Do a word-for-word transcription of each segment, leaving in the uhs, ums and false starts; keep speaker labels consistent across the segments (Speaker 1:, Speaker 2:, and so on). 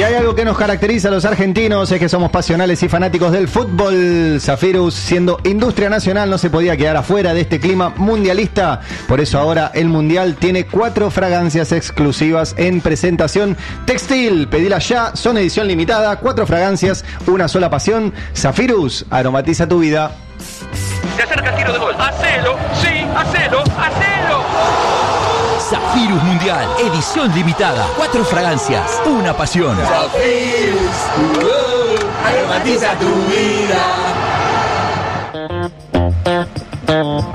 Speaker 1: hay algo que nos caracteriza a los argentinos es que somos pasionales y fanáticos del fútbol. Zafirus, siendo industria nacional, no se podía quedar afuera de este clima mundialista. Por eso ahora el Mundial tiene cuatro fragancias exclusivas en presentación textil. Pedila ya, son edición limitada, cuatro fragancias, una sola pasión. Zafirus, aromatiza tu vida.
Speaker 2: Se acerca el tiro de gol. ¡Hacelo! ¡Sí! ¡Hacelo! ¡Hacelo!
Speaker 3: Zafirus Mundial, edición limitada. Cuatro fragancias, una pasión.
Speaker 4: Zafirus, uh, aromatiza tu vida.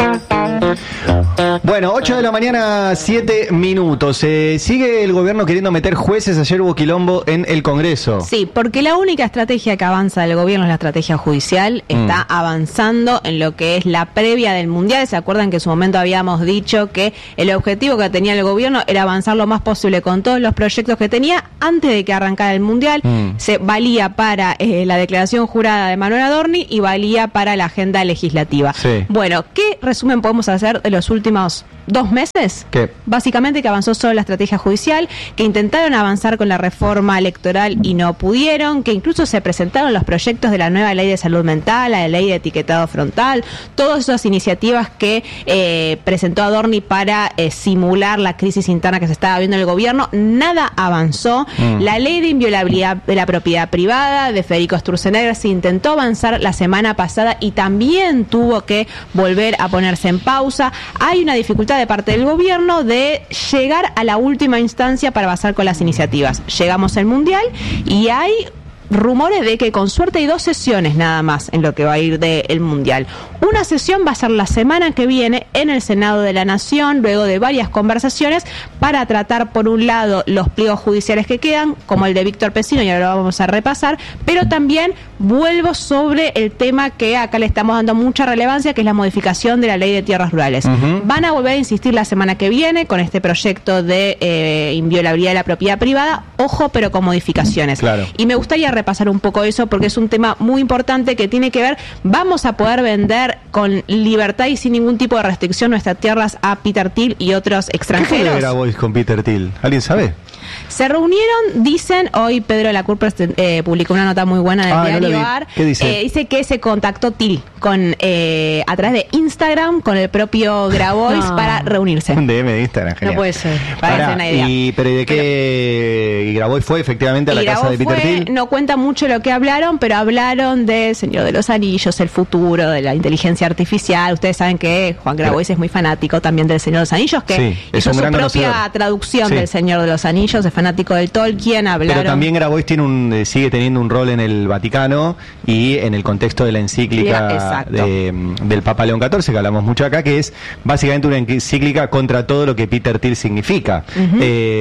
Speaker 1: Bueno, ocho de la mañana, siete minutos. Eh, sigue el gobierno queriendo meter jueces. Ayer hubo quilombo en el Congreso.
Speaker 5: Sí, porque la única estrategia que avanza del gobierno es la estrategia judicial. Está mm. avanzando en lo que es la previa del Mundial. ¿Se acuerdan que en su momento habíamos dicho que el objetivo que tenía el gobierno era avanzar lo más posible con todos los proyectos que tenía antes de que arrancara el Mundial? Mm. Se valía para eh, la declaración jurada de Manuel Adorni y valía para la agenda legislativa.
Speaker 1: Sí.
Speaker 5: Bueno, ¿qué resumen podemos hacer de los últimos dos meses?
Speaker 1: ¿Qué?
Speaker 5: Básicamente que avanzó solo la estrategia judicial, que intentaron avanzar con la reforma electoral y no pudieron, que incluso se presentaron los proyectos de la nueva ley de salud mental, la ley de etiquetado frontal, todas esas iniciativas que eh, presentó Adorni para eh, simular la crisis interna que se estaba viendo en el gobierno. Nada avanzó. Mm. La ley de inviolabilidad de la propiedad privada de Federico Sturzenegger se intentó avanzar la semana pasada y también tuvo que volver a ponerse en pausa. Hay una dificultad de parte del gobierno de llegar a la última instancia para avanzar con las iniciativas. Llegamos al Mundial y hay rumores de que con suerte hay dos sesiones nada más en lo que va a ir del Mundial. Una sesión va a ser la semana que viene en el Senado de la Nación, luego de varias conversaciones, para tratar por un lado los pliegos judiciales que quedan, como el de Víctor Pesino, y ahora lo vamos a repasar, pero también vuelvo sobre el tema que acá le estamos dando mucha relevancia, que es la modificación de la ley de tierras rurales. Uh-huh. Van a volver a insistir la semana que viene con este proyecto de eh, inviolabilidad de la propiedad privada, ojo, pero con modificaciones.
Speaker 1: Claro.
Speaker 5: Y me gustaría repasar un poco eso porque es un tema muy importante que tiene que ver, vamos a poder vender con libertad y sin ningún tipo de restricción nuestras tierras a Peter Thiel y otros extranjeros.
Speaker 1: ¿Qué fue Grabois con Peter Thiel? ¿Alguien sabe?
Speaker 5: Se reunieron, dicen, hoy Pedro de la Curva eh, publicó una nota muy buena en el
Speaker 1: ah,
Speaker 5: diario
Speaker 1: no
Speaker 5: AR.
Speaker 1: ¿Qué dice?
Speaker 5: Eh, dice que se contactó Thiel con, eh, a través de Instagram con el propio Grabois no. para reunirse.
Speaker 1: Un D M de Instagram, genial.
Speaker 5: No puede ser, parece una idea.
Speaker 1: Y, pero ¿y de qué? ¿Y Grabois fue efectivamente a la casa de Peter
Speaker 5: fue,
Speaker 1: Thiel?
Speaker 5: No cuenta mucho lo que hablaron, pero hablaron de Señor de los Anillos, el futuro, de la inteligencia artificial. Ustedes saben que Juan Grabois pero, es muy fanático también del Señor de los Anillos, que
Speaker 1: sí,
Speaker 5: hizo
Speaker 1: es
Speaker 5: su propia
Speaker 1: conocedor.
Speaker 5: traducción sí. del Señor de los Anillos, es fanático del Tolkien, hablaron.
Speaker 1: Pero también Grabois tiene un, eh, sigue teniendo un rol en el Vaticano y en el contexto de la encíclica de, del Papa León catorce, que hablamos mucho acá, que es básicamente una encíclica contra todo lo que Peter Thiel significa. Uh-huh.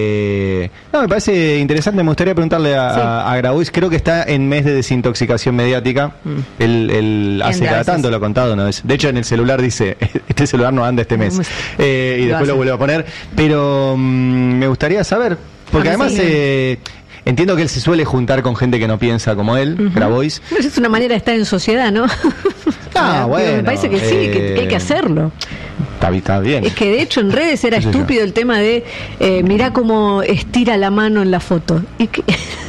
Speaker 1: eh, no, me parece interesante, me gustaría preguntarle a, sí. a, a Grabois, creo que está en mes de desintoxicación mediática, mm. él, él hace cada tanto, lo ha contado, ¿no? De hecho en el celular dice, este celular no anda este mes, eh, y después lo vuelve a poner, pero um, me gustaría saber, porque además eh, entiendo que él se suele juntar con gente que no piensa como él, uh-huh. Grabois.
Speaker 6: Pues es una manera de estar en sociedad, ¿no?
Speaker 1: Ah, bueno.
Speaker 6: Me parece que sí, eh, que, que hay que hacerlo.
Speaker 1: Está, está bien.
Speaker 6: Es que de hecho en redes era estúpido el tema de eh, mirá cómo estira la mano en la foto. Y que...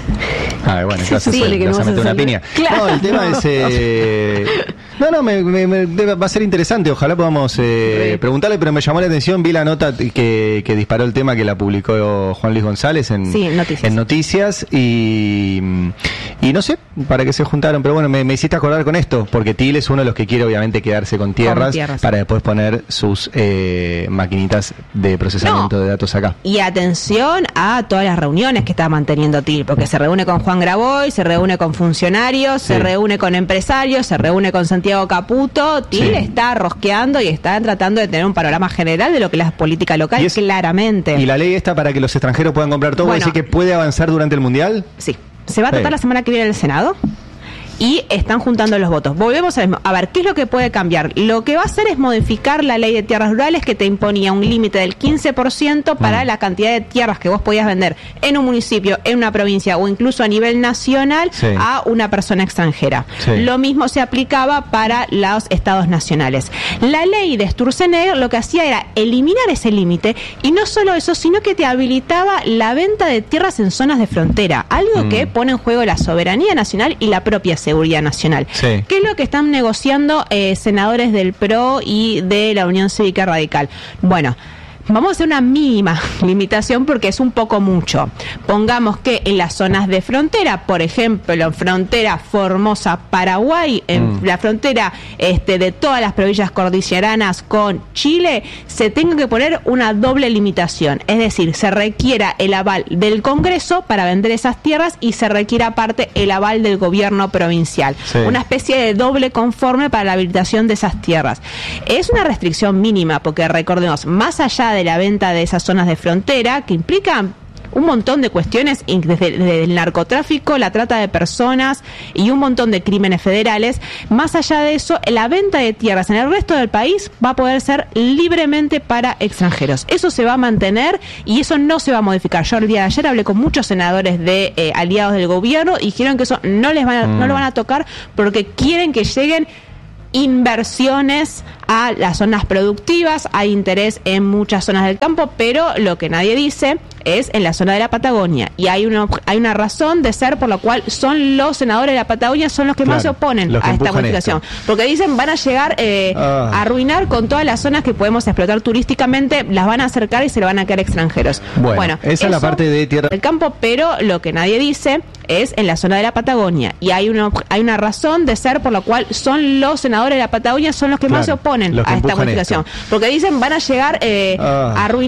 Speaker 1: Ah, bueno,
Speaker 6: se
Speaker 1: sí,
Speaker 6: supone que no
Speaker 1: vas a meter una piña.
Speaker 6: Claro.
Speaker 1: No, el tema es... Eh... No, no, me, me, me, va a ser interesante. Ojalá podamos eh, preguntarle, pero me llamó la atención. Vi la nota que, que disparó el tema que la publicó Juan Luis González en,
Speaker 5: sí, noticias.
Speaker 1: en Noticias. Y, y no sé para qué se juntaron, pero bueno, me, me hiciste acordar con esto, porque Thiel es uno de los que quiere obviamente quedarse con tierras, con tierras para después poner sus eh, maquinitas de procesamiento no. de datos acá.
Speaker 5: Y atención a todas las reuniones que está manteniendo Thiel, porque se reúne con Juan Grabois, se reúne con funcionarios, sí. se reúne con empresarios, se reúne con Santiago Caputo. Thiel sí. está rosqueando y está tratando de tener un panorama general de lo que es la política local, es, claramente.
Speaker 1: ¿Y la ley esta para que los extranjeros puedan comprar todo? Bueno, ¿decir que puede avanzar durante el Mundial?
Speaker 5: Sí. Se va a tratar sí. la semana que viene en el Senado. y están juntando los votos. Volvemos a, a ver, ¿qué es lo que puede cambiar? Lo que va a hacer es modificar la ley de tierras rurales que te imponía un límite del quince por ciento para mm. la cantidad de tierras que vos podías vender en un municipio, en una provincia o incluso a nivel nacional sí. a una persona extranjera. Sí. Lo mismo se aplicaba para los estados nacionales. La ley de Sturzenegger lo que hacía era eliminar ese límite y no solo eso, sino que te habilitaba la venta de tierras en zonas de frontera, algo mm. que pone en juego la soberanía nacional y la propia seguridad nacional. Sí. ¿Qué es lo que están negociando eh, senadores del P R O y de la Unión Cívica Radical? Bueno, vamos a hacer una mínima limitación porque es un poco mucho. Pongamos que en las zonas de frontera, por ejemplo, en frontera Formosa-Paraguay, en mm. la frontera este, de todas las provincias cordilleranas con Chile, se tenga que poner una doble limitación. Es decir, se requiera el aval del Congreso para vender esas tierras y se requiera aparte el aval del gobierno provincial. Sí. Una especie de doble conforme para la habilitación de esas tierras. Es una restricción mínima porque, recordemos, más allá de la venta de esas zonas de frontera, que implican un montón de cuestiones, desde, desde el narcotráfico, la trata de personas y un montón de crímenes federales. Más allá de eso, la venta de tierras en el resto del país va a poder ser libremente para extranjeros. Eso se va a mantener y eso no se va a modificar. Yo el día de ayer hablé con muchos senadores de eh, aliados del gobierno y dijeron que eso no les van a, mm. no lo van a tocar porque quieren que lleguen inversiones a las zonas productivas. Hay interés en muchas zonas del campo, pero lo que nadie dice es en la zona de la Patagonia, y hay una hay una razón de ser por la cual son los senadores de la Patagonia son los que claro, más se oponen a esta modificación, esto. Porque dicen van a llegar eh, ah. a arruinar con todas las zonas que podemos explotar turísticamente, las van a acercar y se le van a quedar extranjeros.
Speaker 1: Bueno, bueno esa es la parte de tierra
Speaker 5: del campo, pero lo que nadie dice es en la zona de la Patagonia, y hay una hay una razón de ser por la cual son los senadores de la Patagonia son los que claro, más se oponen a esta modificación, esto. Porque dicen van a llegar eh, ah. a arruinar